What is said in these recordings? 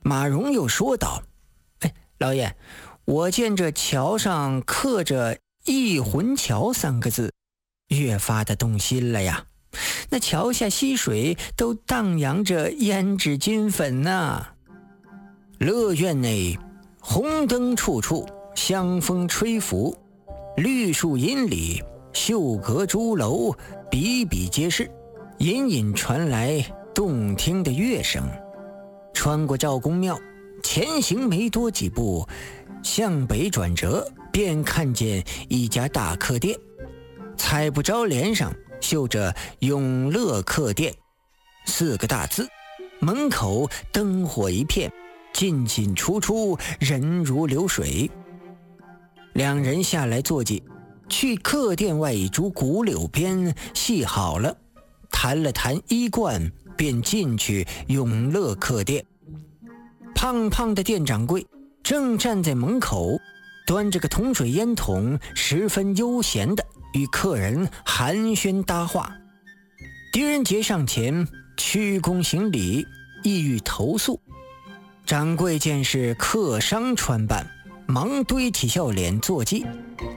马荣又说道：老爷，我见这桥上刻着忆魂桥3个字，越发的动心了呀。那桥下溪水都荡漾着胭脂金粉呐。乐院内红灯处处，香风吹拂，绿树荫里，秀阁朱楼，比比皆是，隐隐传来动听的乐声。穿过赵公庙，前行没多几步，向北转折，便看见一家大客店，彩布招联上绣着永乐客店4个大字，门口灯火一片，进进出出，人如流水。两人下来坐骑，去客店外一株古柳边系好了，谈了谈衣冠，便进去永乐客店。胖胖的店掌柜正站在门口，端着个铜水烟筒，十分悠闲的与客人寒暄搭话。狄仁杰上前鞠躬行礼，意欲投诉。掌柜见是客商穿扮，忙堆起笑脸坐骑。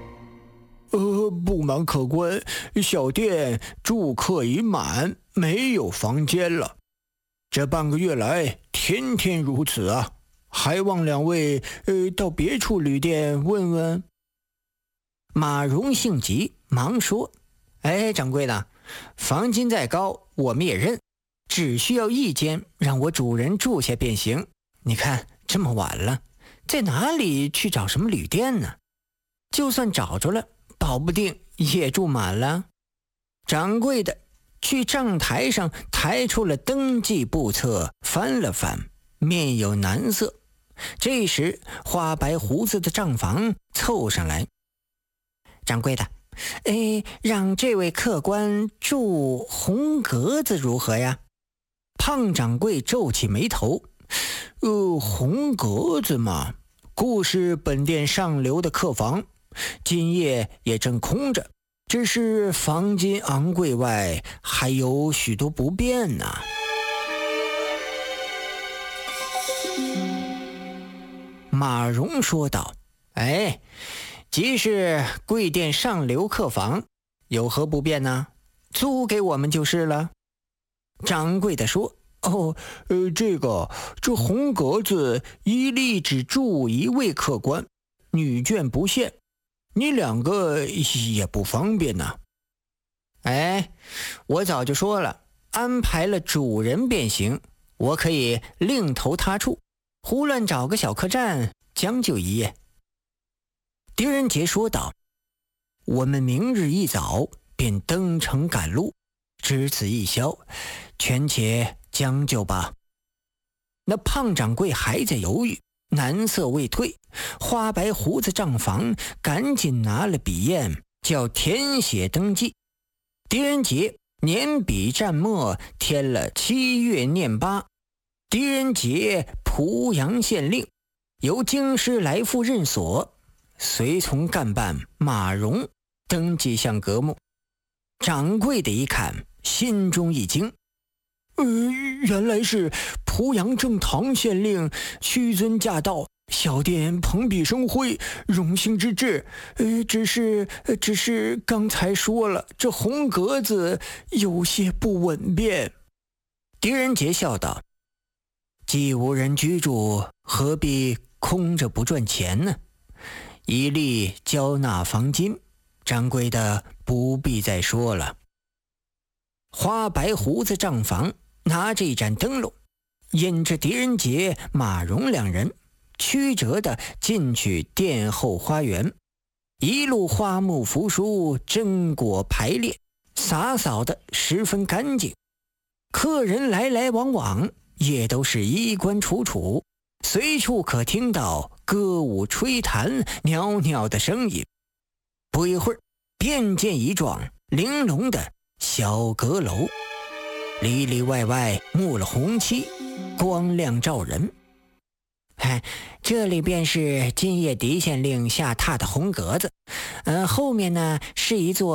不瞒客官，小店住客已满，没有房间了。这半个月来天天如此啊，还望两位到别处旅店问问。 马荣性急，忙说：掌柜的，房金再高我们也认，只需要1间让我主人住下便行。你看这么晚了，在哪里去找什么旅店呢？就算找着了，保不定也住满了。掌柜的去账台上抬出了登记簿册，翻了翻，面有难色。这时花白胡子的账房凑上来：掌柜的，让这位客官住红格子如何呀？胖掌柜皱起眉头： 红格子嘛，故是本店上流的客房，今夜也正空着，只是房金昂贵外，还有许多不便呢。 马荣说道：即是贵店上流客房，有何不便呢？租给我们就是了。掌柜的说： 这红格子一例只住1位客官，女眷不限，你2个也不方便呢。 我早就说了，安排了主人便行，我可以另投他处，胡乱找个小客栈将就一夜。狄仁杰说道：我们明日一早便登城赶路，只此一宵，权且将就吧。那胖掌柜还在犹豫，难色未退，花白胡子账房赶紧拿了笔砚，叫填写登记。狄仁杰捻笔蘸墨，填了7月念8。狄仁杰濮阳县令，由京师来赴任所，随从干办马荣登记项阁目。掌柜的一看，心中一惊： 原来是濮阳正堂县令屈尊驾到，小店蓬荜生辉，荣幸之至。只是刚才说了，这红格子有些不稳便。 狄仁杰笑道：既无人居住，何必空着不赚钱呢？一例交纳房金，掌柜的不必再说了。花白胡子账房拿着一盏灯笼，引着狄仁杰、马荣2人曲折地进去殿后花园。一路花木扶疏，榛果排列，洒扫的十分干净。客人来来往往，也都是衣冠楚楚，随处可听到歌舞吹弹袅袅的声音。不一会儿，便见一幢玲珑的小阁楼，里里外外幕了红漆，光亮照人。这里便是今夜狄县令下榻的红格子，后面呢是一座